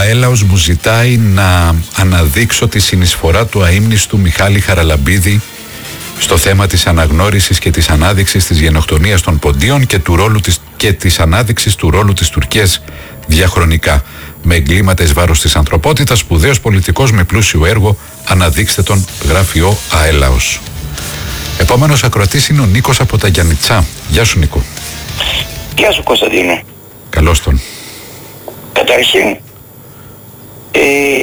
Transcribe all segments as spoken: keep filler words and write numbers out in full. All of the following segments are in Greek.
Αέλαος μου ζητάει να αναδείξω τη συνεισφορά του αείμνηστου Μιχάλη Χαραλαμπίδη στο θέμα της αναγνώρισης και της ανάδειξης της γενοκτονίας των Ποντίων και, του ρόλου της, και της ανάδειξης του ρόλου της Τουρκίας διαχρονικά. Με εγκλήματα εις βάρος της ανθρωπότητας, σπουδαίος πολιτικός με πλούσιο έργο, αναδείξτε τον, γράφει ο Αέλαος. Επόμενος ακροατής είναι ο Νίκος από τα Γιαννιτσά. Γεια σου, Νίκο. Γεια σου, Κωνσταντίνε. Καλώς τον. Καταρχήν, ε,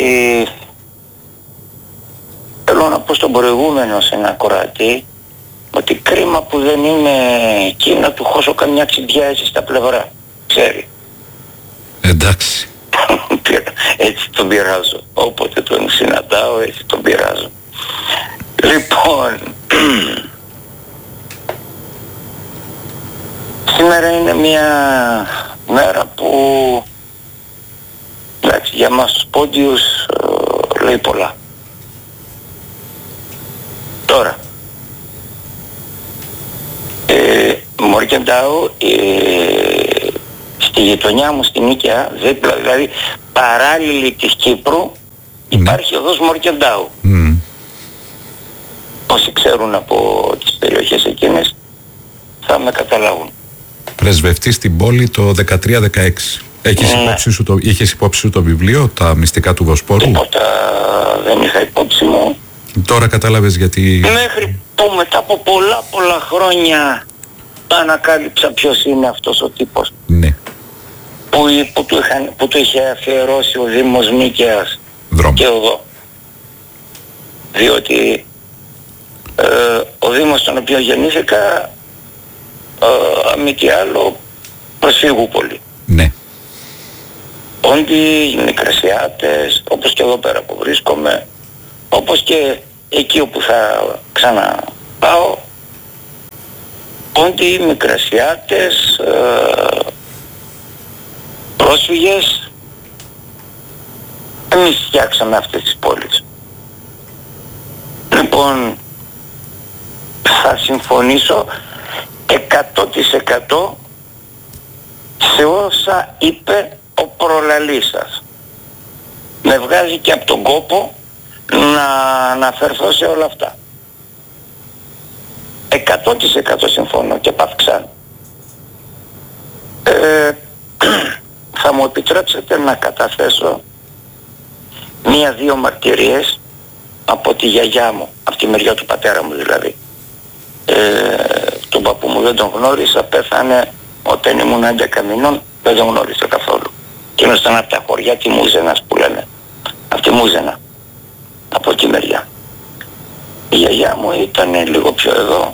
θέλω να πω στον προηγούμενο σε ένα ακροατή ότι κρίμα που δεν είμαι εκεί να του χώσω καμιά ξυντιά έτσι στα πλευρά. Ξέρει. Εντάξει. Έτσι τον πειράζω. Όποτε τον συναντάω έτσι τον πειράζω. Λοιπόν, σήμερα είναι μια μέρα που, εντάξει, για μας τους Πόντιους ε, λέει πολλά. Τώρα, ε, Μορκεντάου, ε, στη γειτονιά μου στην Νίκαια, δίπλα, δηλαδή παράλληλη της Κύπρου, υπάρχει οδός Μορκεντάου. Mm. Όσοι ξέρουν από τις περιοχές εκείνες θα με καταλάβουν. Πρεσβευτή στην πόλη το δεκατρία δεκαέξι. Έχεις, ναι. υπόψη σου το, είχες υπόψη σου το βιβλίο, τα μυστικά του Βοσπόρου? Τίποτα δεν είχα υπόψη μου. Τώρα κατάλαβες γιατί... Μέχρι που μετά από πολλά πολλά χρόνια ανακάλυψα ποιος είναι αυτός ο τύπος. Ναι. Που, που, του, είχαν, που του είχε αφιερώσει ο Δήμος Νίκαιας Δρόμο. Και εγώ. Διότι ε, ο Δήμος στον οποίο γεννήθηκα, ε, μη τι άλλο, Προσφυγούπολη. Ναι. Πόντιοι, Μικρασιάτες, όπως και εδώ πέρα που βρίσκομαι, όπως και εκεί όπου θα ξαναπάω, Πόντιοι, Μικρασιάτες, ε, πρόσφυγες, εμείς φτιάξαμε αυτές τις πόλεις. Λοιπόν, θα συμφωνήσω εκατό τοις εκατό σε όσα είπε ο προλαλής σας. Με βγάζει και από τον κόπο να αναφερθώ σε όλα αυτά. εκατό τοις εκατό συμφωνώ και παυξά. Ε, θα μου επιτρέψετε να καταθέσω μία-δύο μαρτυρίες από τη γιαγιά μου, από τη μεριά του πατέρα μου δηλαδή. Ε, τον παππού μου δεν τον γνώρισα, πέθανε όταν ήμουν έντεκα μηνών, δεν τον γνώρισα καθόλου. Εκείνος ήταν από τα χωριά τη Μούζενας που λένε, από τη Μούζενα, από τη μεριά. Η γιαγιά μου ήταν λίγο πιο εδώ,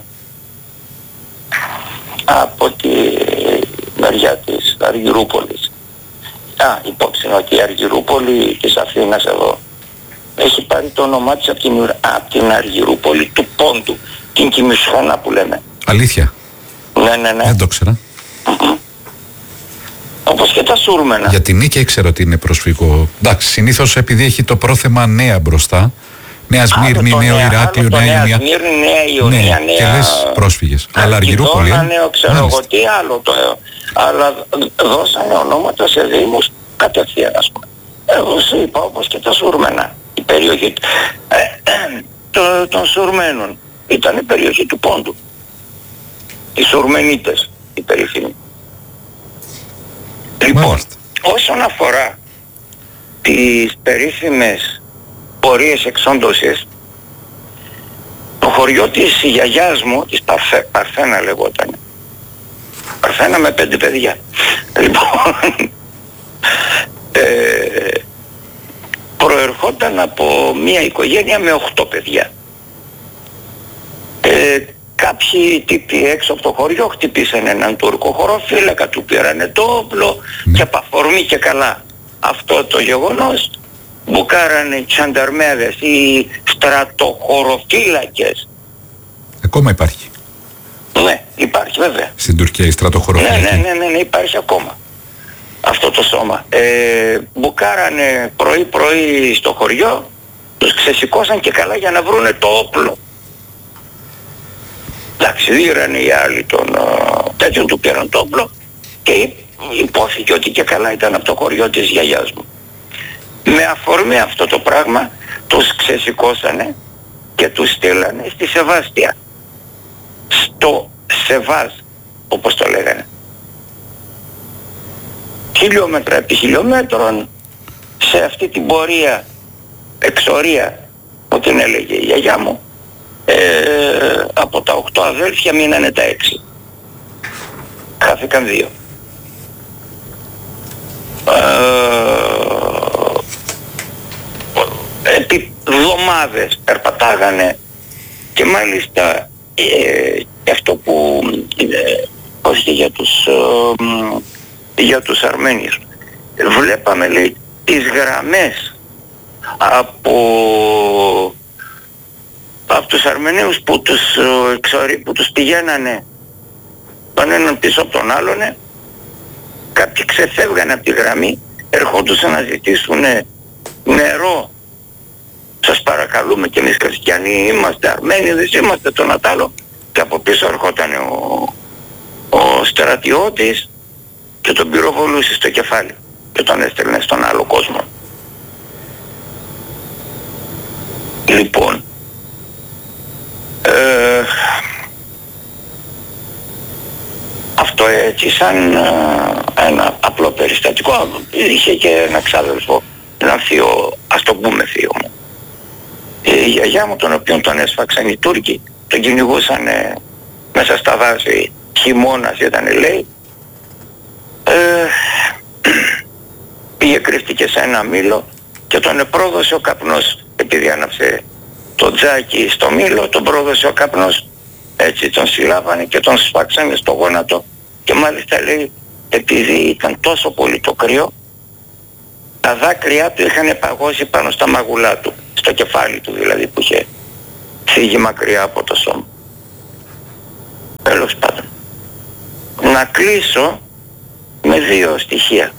από τη μεριά της Αργυρούπολης. Α, υπόψη ότι η Αργυρούπολη της Αθήνας εδώ έχει πάρει το όνομά της από την, από την Αργυρούπολη του Πόντου, την Κιμισχώνα που λέμε. Αλήθεια? Ναι, ναι, ναι. Δεν το ξέρα. Mm-hmm. Όπως και τα Σούρμενα. Για την Νίκαια ήξερα ότι είναι προσφυγικό. Εντάξει, συνήθως επειδή έχει το πρόθεμα Νέα μπροστά. Νέα Σμύρνη, Νέο Ηράκλειο, Νέα Ιωνία. Νέα Σμύρνη, Νέα Ιωνία, ναι, Νέα... και λες πρόσφυγες. Αλλά Αργυρούπολη. Ναι, νέο ξέρω εγώ τι άλλο το... Αλλά δώσανε ονόματα σε δήμους κατευθείαν, ας πούμε. Εγώ σου είπα όπως και τα Σούρμενα. Η περιοχή ε, ε, το, των Σουρμένων ήταν η περιοχή του Πόντου. Οι Σουρμενίτες, η περίφημη. Λοιπόν, Μάλιστα. όσον αφορά τις περίφημες πορείες εξόντωσης, το χωριό της γιαγιάς μου, της Παρθέ, Παρθένα λεγόταν. Παρθένα με πέντε παιδιά. Λοιπόν, ε, προερχόταν από μια οικογένεια με οχτώ παιδιά. Ε, κάποιοι τύποι έξω από το χωριό χτυπήσαν έναν Τούρκο χωροφύλακα, του πήρανε το όπλο και από αφορμή και καλά αυτό το γεγονός μπουκάρανε οι τσανταρμέδες, οι στρατοχωροφύλακες. Ακόμα υπάρχει. Ναι, υπάρχει βέβαια. Στην Τουρκία η στρατοχωροφύλακη. Ναι, ναι, ναι, ναι, υπάρχει ακόμα αυτό το σώμα. Ε, μπουκάρανε πρωί-πρωί στο χωριό, τους ξεσηκώσαν και καλά για να βρούνε το όπλο. Εντάξει, δίρανε οι άλλοι τον τέτοιον, του πήραν το όπλο και υπόθηκε ότι και καλά ήταν από το χωριό της γιαγιάς μου. Με αφορμή αυτό το πράγμα τους ξεσηκώσανε και τους στείλανε στη Σεβάστια, στο Σεβάζ όπως το λέγανε, χιλιόμετρα επί χιλιόμετρων, σε αυτή την πορεία, εξορία που την έλεγε η γιαγιά μου. ε, από τα οκτώ αδέλφια μείνανε τα έξι, χάθηκαν δύο. ε, επί εβδομάδες περπατάγανε και μάλιστα ε, αυτό που ε, όχι και για τους ε, για τους Αρμένιους βλέπαμε, λέει, τις γραμμές από από τους Αρμενίους που τους, ε, που τους πηγαίνανε τον έναν πίσω από τον άλλον. Κάποιοι ξεφεύγανε από τη γραμμή, ερχόντουσαν να ζητήσουν νερό. Σας παρακαλούμε, και εμείς χριστιανοί είμαστε, Αρμένοι δεν είμαστε, το να τ' άλλο. Και από πίσω ερχόταν ο, ο στρατιώτης και τον πυροβολούσε στο κεφάλι και τον έστελνε στον άλλο κόσμο. Λοιπόν, ε, αυτό έτσι σαν ε, ένα απλό περιστατικό. Είχε και ένα ξάδελφο, ένα θείο, ας το πούμε θείο μου. Η γιαγιά μου, τον οποίον τον έσφαξαν οι Τούρκοι, τον κυνηγούσαν ε, μέσα στα δάση, χειμώνας ήταν, λέει, ε, πήγε, κρύφτηκε σε ένα μήλο και τον επρόδωσε ο καπνός, επειδή άναψε το τζάκι στο μήλο, τον πρόδωσε ο καπνός, έτσι τον συλλάβανε και τον σφάξανε στο γόνατο. Και μάλιστα, λέει, επειδή ήταν τόσο πολύ το κρύο, τα δάκρυά του είχαν παγώσει πάνω στα μαγουλά του, στο κεφάλι του δηλαδή, που είχε φύγει μακριά από το σώμα. Τέλος πάντων, να κλείσω με δύο στοιχεία.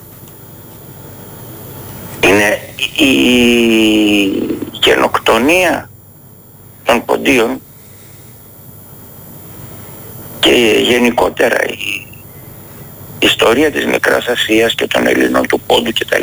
Είναι η γενοκτονία των Ποντίων και γενικότερα η ιστορία της Μικράς Ασίας και των Ελλήνων του Πόντου κτλ.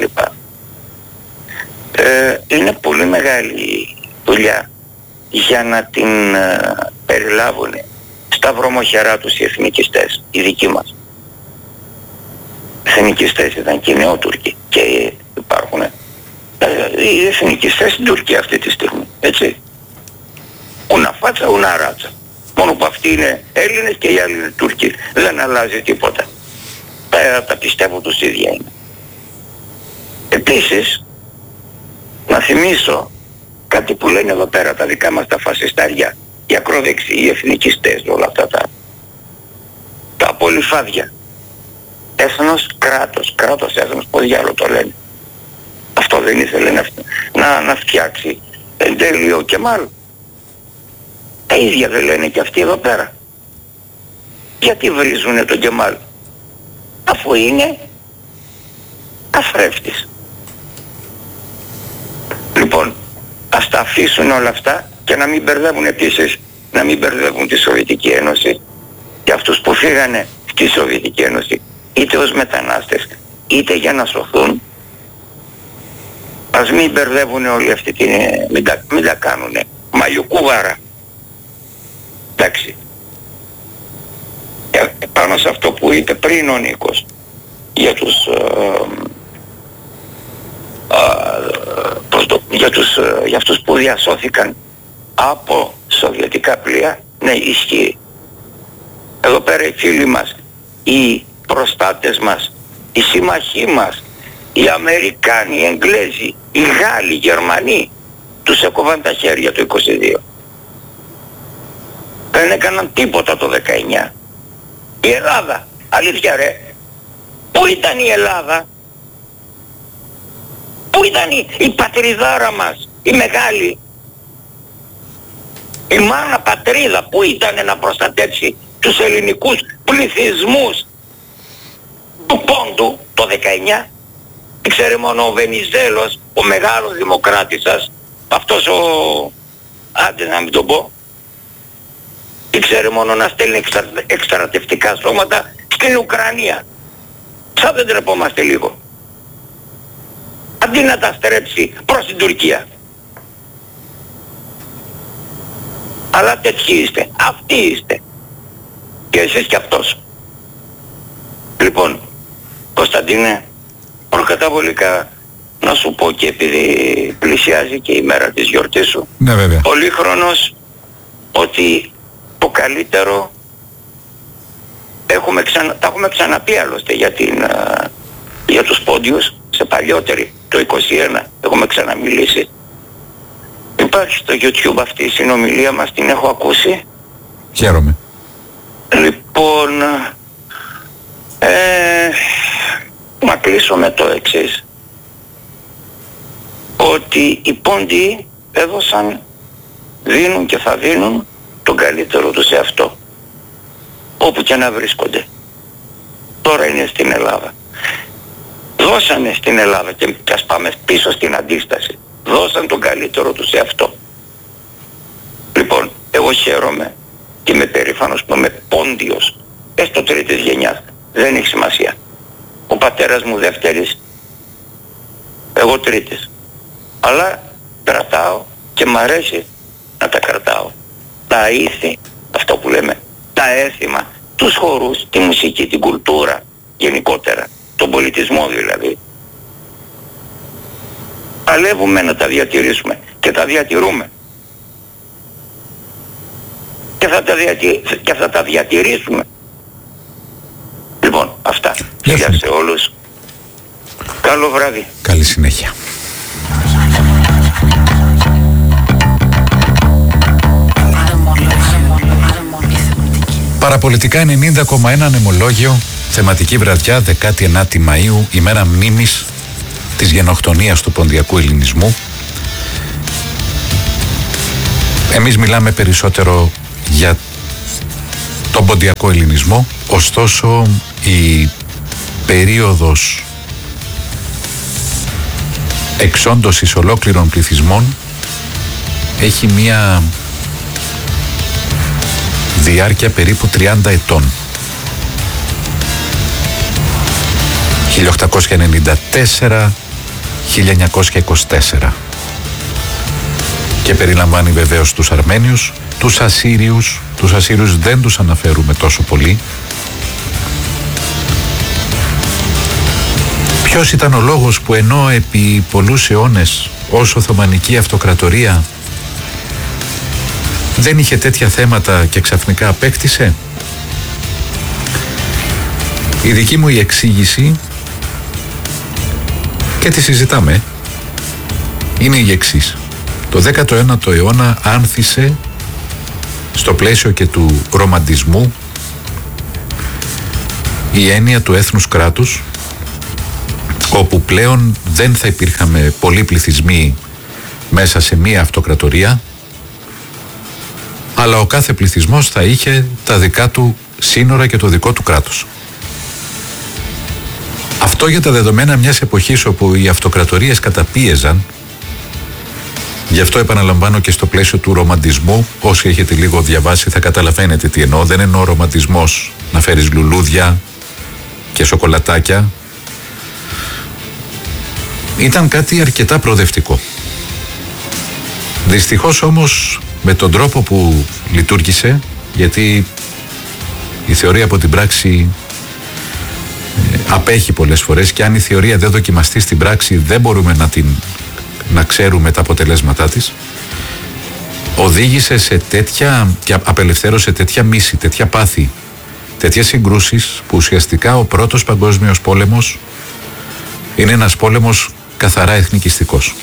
Ε, είναι πολύ μεγάλη δουλειά για να την ε, περιλάβουν στα βρωμοχερά τους οι εθνικιστές, οι δικοί μας. Οι εθνικιστές ήταν και οι νεότουρκοι και υπάρχουν ε, οι εθνικιστές στην Τουρκία αυτή τη στιγμή, έτσι. Ούνα φάτσα, ούνα ράτσα. Μόνο που αυτοί είναι Έλληνες και οι άλλοι είναι Τούρκοι. Δεν αλλάζει τίποτα. Τα, τα πιστεύω τους ίδια είναι. Επίσης, να θυμίσω κάτι που λένε εδώ πέρα τα δικά μας τα φασιστάρια, οι ακροδεξιοί, οι εθνικιστές, όλα αυτά τα, τα απολυφάδια. Έθνος, κράτος, κράτος, έθνος, πώς διάλογο το λένε. Αυτό δεν ήθελε να, να, να φτιάξει εν τέλει ο Κεμάλ. Τα ίδια δεν λένε και αυτοί εδώ πέρα. Γιατί βρίζουνε τον Κεμάλ, αφού είναι καθρέφτης. Λοιπόν, ας τα αφήσουν όλα αυτά και να μην μπερδεύουν επίσης, να μην μπερδεύουν τη Σοβιετική Ένωση και αυτούς που φύγανε στη Σοβιετική Ένωση είτε ως μετανάστες είτε για να σωθούν. Ας μην μπερδεύουν όλοι αυτοί, την, μην, τα, μην τα κάνουνε μαλλιοκούβαρα. Εντάξει. Ε, πάνω σε αυτό που είπε πριν ο Νίκος για τους, ε, ε, το, για, τους ε, για αυτούς που διασώθηκαν από σοβιετικά πλοία, ναι, ισχύει. Εδώ πέρα οι φίλοι μας, οι προστάτες μας, οι σύμμαχοί μας, οι Αμερικάνοι, οι Εγγλέζοι, οι Γάλλοι, οι Γερμανοί, τους έκοβαν τα χέρια το είκοσι δύο. Δεν έκαναν τίποτα το δεκαεννιά. Η Ελλάδα, αλήθεια ρε, πού ήταν η Ελλάδα, πού ήταν η, η πατριδάρα μας, η μεγάλη, η μάνα πατρίδα, που ήταν να προστατεύσει τους ελληνικούς πληθυσμούς του Πόντου το δεκαεννιά. Ξέρε μόνο ο Βενιζέλος, ο μεγάλος δημοκράτης σας, αυτός ο, άντε να μην τον πω, ήξερε μόνο να στέλνει εξα, εξτρατευτικά σώματα στην Ουκρανία. Σαν δεν τρεπόμαστε λίγο. Άντε αντί να τα στρέψει προς την Τουρκία. Αλλά τέτοιοι είστε, αυτοί είστε. Και εσείς και αυτός. Λοιπόν, Κωνσταντίνε, προκαταβολικά να σου πω, και επειδή πλησιάζει και η μέρα της γιορτής σου, ναι, βέβαια, πολύχρονος, ότι το καλύτερο έχουμε ξανα, τα έχουμε ξαναπεί άλλωστε για, την, α, για τους πόντιους σε παλιότερη, το είκοσι ένα έχουμε ξαναμιλήσει. Υπάρχει στο YouTube αυτή η συνομιλία μας, την έχω ακούσει. Χαίρομαι. Λοιπόν, ε, να κλείσω με το εξής, ότι οι πόντιοι έδωσαν, δίνουν και θα δίνουν τον καλύτερο τους σε αυτό, όπου και να βρίσκονται. Τώρα είναι στην Ελλάδα. Δώσανε στην Ελλάδα, και ας πάμε πίσω στην αντίσταση, δώσαν τον καλύτερο τους σε αυτό. Λοιπόν, εγώ χαίρομαι και είμαι περήφανος που είμαι πόντιος, έστω τρίτης γενιάς, δεν έχει σημασία. Ο πατέρας μου δεύτερης, εγώ τρίτης. Αλλά κρατάω και μ' αρέσει να τα κρατάω. Τα ήθη, αυτό που λέμε, τα έθιμα, τους χορούς, τη μουσική, την κουλτούρα γενικότερα, τον πολιτισμό δηλαδή. Παλεύουμε να τα διατηρήσουμε και τα διατηρούμε. Και θα τα, διατη... και θα τα διατηρήσουμε. Λοιπόν, αυτά. Γεια σε όλους. Καλό βράδυ. Καλή συνέχεια. Παραπολιτικά ενενήντα κόμμα ένα νεμολόγιο, θεματική βραδιά δεκάτη ενάτη Μαΐου, ημέρα μνήμης της γενοκτονίας του ποντιακού ελληνισμού. Εμείς μιλάμε περισσότερο για τον ποντιακό ελληνισμό, ωστόσο η περίοδος εξόντωσης ολόκληρων πληθυσμών έχει μία διάρκεια περίπου τριάντα ετών. χίλια οκτακόσια ενενήντα τέσσερα με χίλια εννιακόσια είκοσι τέσσερα, και περιλαμβάνει βεβαίως τους Αρμένιους, τους Ασσύριους. Τους Ασσύριους δεν τους αναφέρουμε τόσο πολύ. Ποιος ήταν ο λόγος που ενώ επί πολλούς αιώνες ως Οθωμανική Αυτοκρατορία δεν είχε τέτοια θέματα και ξαφνικά απέκτησε? Η δική μου η εξήγηση, και τη συζητάμε, είναι η εξής. Το δέκατο ένατο αιώνα άνθησε στο πλαίσιο και του ρομαντισμού η έννοια του έθνους κράτους, όπου πλέον δεν θα υπήρχαμε πολλοί πληθυσμοί μέσα σε μία αυτοκρατορία, αλλά ο κάθε πληθυσμός θα είχε τα δικά του σύνορα και το δικό του κράτος. Αυτό για τα δεδομένα μιας εποχής όπου οι αυτοκρατορίες καταπίεζαν. Γι' αυτό επαναλαμβάνω και στο πλαίσιο του ρομαντισμού, όσοι έχετε λίγο διαβάσει θα καταλαβαίνετε τι εννοώ. Δεν εννοώ ρομαντισμός να φέρεις λουλούδια και σοκολατάκια. Ήταν κάτι αρκετά προοδευτικό. Δυστυχώς όμως με τον τρόπο που λειτουργήσε, γιατί η θεωρία από την πράξη ε, απέχει πολλές φορές, και αν η θεωρία δεν δοκιμαστεί στην πράξη δεν μπορούμε να, την, να ξέρουμε τα αποτελέσματά της, οδήγησε σε τέτοια και απελευθέρωσε τέτοια μίση, τέτοια πάθη, τέτοιες συγκρούσεις, που ουσιαστικά ο πρώτος παγκόσμιος πόλεμος είναι ένας πόλεμος καθαρά εθνικιστικός.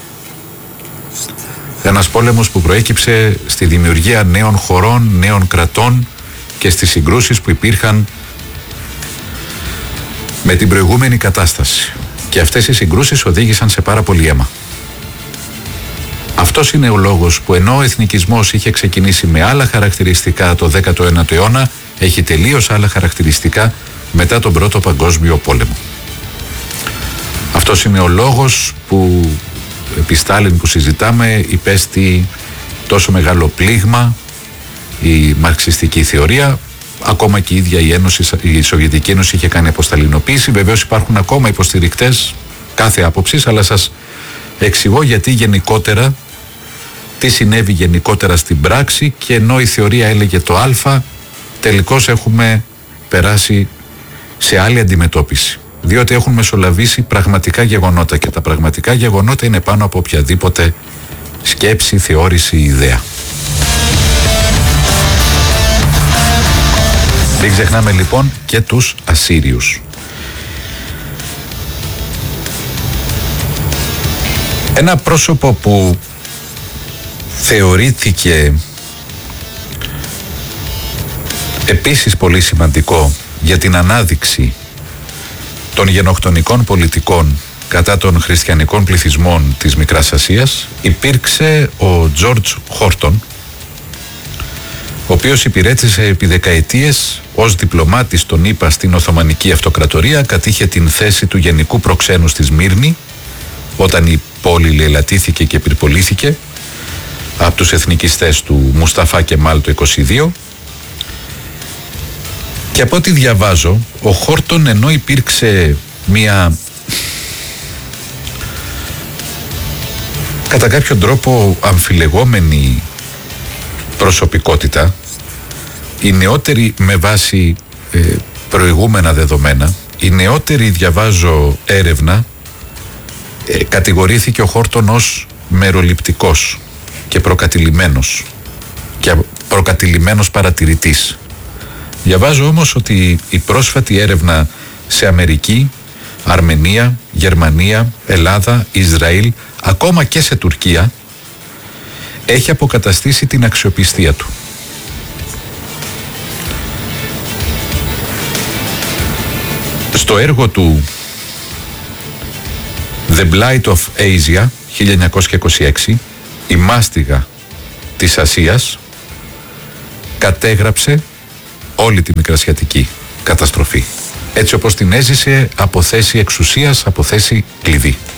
Ένας πόλεμος που προέκυψε στη δημιουργία νέων χωρών, νέων κρατών και στις συγκρούσεις που υπήρχαν με την προηγούμενη κατάσταση. Και αυτές οι συγκρούσεις οδήγησαν σε πάρα πολύ αίμα. Αυτός είναι ο λόγος που ενώ ο εθνικισμός είχε ξεκινήσει με άλλα χαρακτηριστικά το δέκατο ένατο αιώνα, έχει τελείως άλλα χαρακτηριστικά μετά τον Πρώτο Παγκόσμιο Πόλεμο. Αυτός είναι ο λόγος που επί Στάλιν που συζητάμε υπέστη τόσο μεγάλο πλήγμα η μαρξιστική θεωρία. Ακόμα και η ίδια η, Ένωση, η Σοβιετική Ένωση είχε κάνει αποσταλινοποίηση. Βεβαίως υπάρχουν ακόμα υποστηρικτές κάθε άποψης, αλλά σας εξηγώ γιατί γενικότερα, τι συνέβη γενικότερα στην πράξη, και ενώ η θεωρία έλεγε το α, τελικώς έχουμε περάσει σε άλλη αντιμετώπιση. Διότι έχουν μεσολαβήσει πραγματικά γεγονότα, και τα πραγματικά γεγονότα είναι πάνω από οποιαδήποτε σκέψη, θεώρηση, ιδέα. Μην ξεχνάμε λοιπόν και τους Ασσύριους. Ένα πρόσωπο που θεωρήθηκε επίσης πολύ σημαντικό για την ανάδειξη των γενοκτονικών πολιτικών κατά των χριστιανικών πληθυσμών της Μικράς Ασίας υπήρξε ο Τζόρτζ Χόρτον, ο οποίος υπηρέτησε επί δεκαετίες ως διπλωμάτης των ΗΠΑ στην Οθωμανική Αυτοκρατορία, κατήχε την θέση του γενικού προξένου στη Σμύρνη όταν η πόλη λαιλατήθηκε και πυρπολήθηκε από τους εθνικιστές του Μουσταφά Κεμάλ το είκοσι δύο. Και από ό,τι διαβάζω, ο Χόρτον, ενώ υπήρξε μια κατά κάποιο τρόπο αμφιλεγόμενη προσωπικότητα, οι νεότεροι, με βάση ε, προηγούμενα δεδομένα, οι νεότεροι, διαβάζω έρευνα, ε, κατηγορήθηκε ο Χόρτον ως μεροληπτικός και προκατηλημένος και προκατηλημένος παρατηρητής. Διαβάζω όμως ότι η πρόσφατη έρευνα σε Αμερική, Αρμενία, Γερμανία, Ελλάδα, Ισραήλ, ακόμα και σε Τουρκία, έχει αποκαταστήσει την αξιοπιστία του. Στο έργο του The Blight of Asia χίλια εννιακόσια είκοσι έξι, η μάστιγα της Ασίας, κατέγραψε όλη τη μικρασιατική καταστροφή, έτσι όπως την έζησε από θέση εξουσίας, από θέση κλειδί.